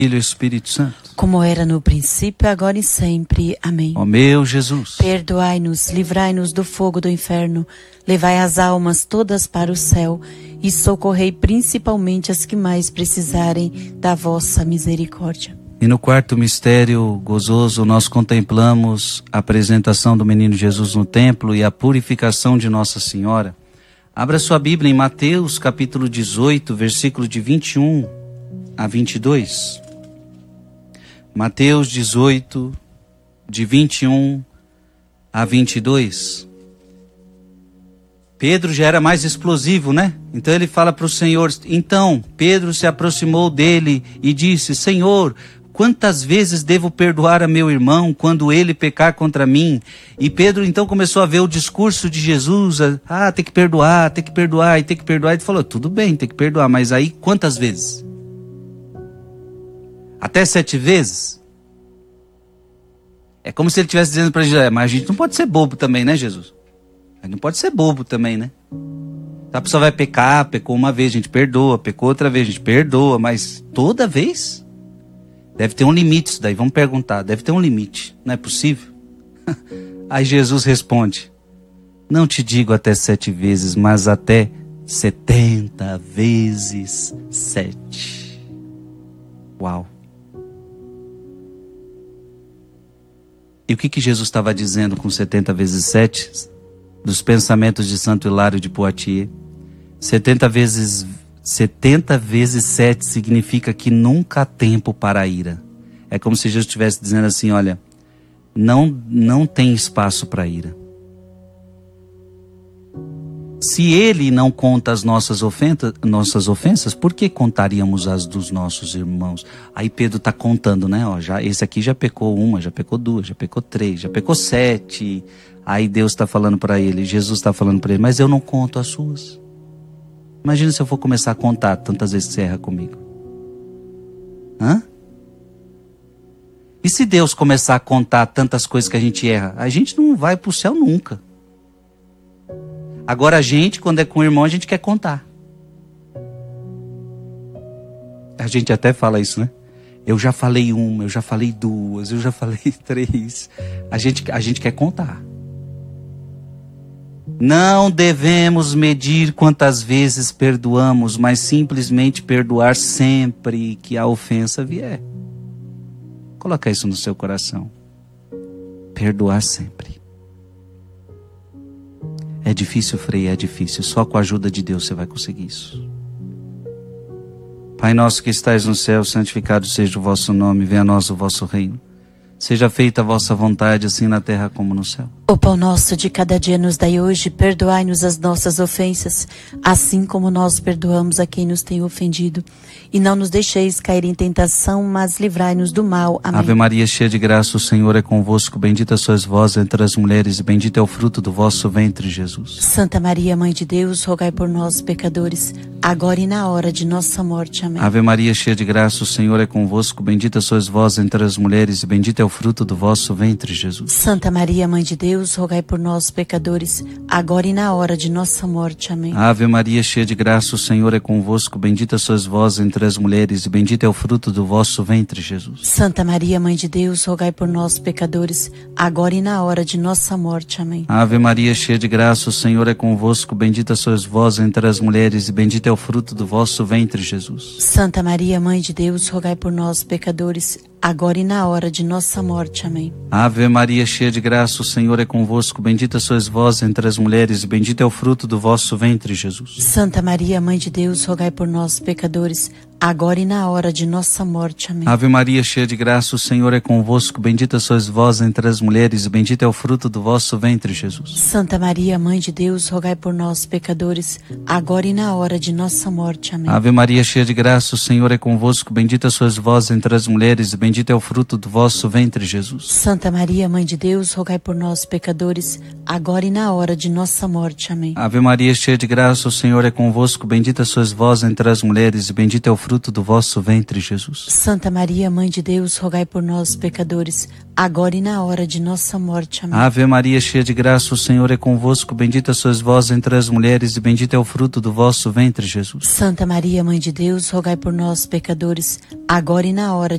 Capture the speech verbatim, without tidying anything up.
Filho e Espírito Santo, como era no princípio, agora e sempre. Amém. ó meu Jesus, perdoai-nos, livrai-nos do fogo do inferno, levai as almas todas para o céu e socorrei principalmente as que mais precisarem da vossa misericórdia. e no quarto mistério gozoso nós contemplamos a apresentação do menino Jesus no templo e a purificação de Nossa Senhora. Abra sua Bíblia em Mateus capítulo dezoito, versículo de vinte e um a vinte e dois. Mateus dezoito, de vinte e um a vinte e dois. Pedro já era mais explosivo, né? Então ele fala para o Senhor. Então Pedro se aproximou dele e disse: Senhor, quantas vezes devo perdoar a meu irmão quando ele pecar contra mim? E Pedro então começou a ver o discurso de Jesus. Ah, tem que perdoar, tem que perdoar, e tem que perdoar. Ele falou: tudo bem, tem que perdoar, mas aí quantas vezes? Até sete vezes? É como se ele estivesse dizendo para Jesus: mas a gente não pode ser bobo também, né, Jesus? A gente não pode ser bobo também, né? A pessoa vai pecar, pecou uma vez, a gente perdoa, pecou outra vez, a gente perdoa, mas toda vez? Deve ter um limite isso daí, vamos perguntar, deve ter um limite, não é possível? Aí Jesus responde: não te digo até sete vezes, mas até setenta vezes sete. Uau! E o que, que Jesus estava dizendo com setenta vezes sete? Dos pensamentos de Santo Hilário de Poitiers. setenta vezes, setenta vezes sete significa que nunca há tempo para a ira. É como se Jesus estivesse dizendo assim: olha, não, não tem espaço para a ira. Se ele não conta as nossas ofensas, nossas ofensas, por que contaríamos as dos nossos irmãos? Aí Pedro está contando, né? Ó, já, esse aqui já pecou uma, já pecou duas, já pecou três, já pecou sete. Aí Deus está falando para ele, Jesus está falando para ele: mas eu não conto as suas. Imagina se eu for começar a contar tantas vezes que você erra comigo. Hã? E se Deus começar a contar tantas coisas que a gente erra? A gente não vai para o céu nunca. Agora a gente, quando é com o irmão, a gente quer contar. A gente até fala isso, né? Eu já falei uma, eu já falei duas, eu já falei três. A gente, a gente quer contar. Não devemos medir quantas vezes perdoamos, mas simplesmente perdoar sempre que a ofensa vier. Coloca isso no seu coração. Perdoar sempre. É difícil, Frei, é difícil. Só com a ajuda de Deus você vai conseguir isso. Pai nosso que estais no céu, santificado seja o vosso nome. Venha a nós o vosso reino. Seja feita a vossa vontade, assim na terra como no céu. O pão nosso de cada dia nos dai hoje. Perdoai-nos as nossas ofensas, assim como nós perdoamos a quem nos tem ofendido. E não nos deixeis cair em tentação, mas livrai-nos do mal. Amém. Ave Maria, cheia de graça, o Senhor é convosco. Bendita sois vós entre as mulheres, e bendito é o fruto do vosso ventre, Jesus. Santa Maria, Mãe de Deus, rogai por nós, pecadores, agora e na hora de nossa morte. Amém. Ave Maria, cheia de graça, o Senhor é convosco. Bendita sois vós entre as mulheres, e bendito é o fruto do vosso ventre, Jesus. Santa Maria, Mãe de Deus, rogai por nós, pecadores, agora e na hora de nossa morte. Amém. Ave Maria, cheia de graça, o Senhor é convosco. Bendita sois vós entre as mulheres, e bendito é o fruto do vosso ventre, Jesus. Santa Maria, Mãe de Deus, rogai por nós, pecadores, agora e na hora de nossa morte. Amém. Ave Maria, cheia de graça, o Senhor é convosco. Bendita sois vós entre as mulheres, e bendito é o fruto do vosso ventre, Jesus. Santa Maria, Mãe de Deus, rogai por nós, pecadores, agora e na hora de nossa morte. Amém. Ave Maria, cheia de graça, o Senhor é convosco. Bendita sois vós entre as mulheres, e bendito é o fruto do vosso ventre, Jesus. Santa Maria, Mãe de Deus, rogai por nós, pecadores, agora e na hora de nossa morte. Amém. Ave Maria, cheia de graça, o Senhor é convosco. Bendita sois vós entre as mulheres, e bendito é o fruto do vosso ventre, Jesus. Santa Maria, Mãe de Deus, rogai por nós, pecadores, agora e na hora de nossa morte. Amém. Ave Maria, cheia de graça, o Senhor é convosco. Bendita sois vós entre as mulheres, e bendito é o fruto do vosso ventre, Jesus. Santa Maria, Mãe de Deus, rogai por nós, pecadores, agora e na hora de nossa morte. Amém. Ave Maria, cheia de graça, o Senhor é convosco. Bendita sois vós entre as mulheres, e bendito é o fruto fruto do vosso ventre, Jesus. Santa Maria, Mãe de Deus, rogai por nós, pecadores, agora e na hora de nossa morte. Amém. Ave Maria, cheia de graça, o Senhor é convosco. Bendita sois vós entre as mulheres e bendito é o fruto do vosso ventre, Jesus. Santa Maria, Mãe de Deus, rogai por nós, pecadores, agora e na hora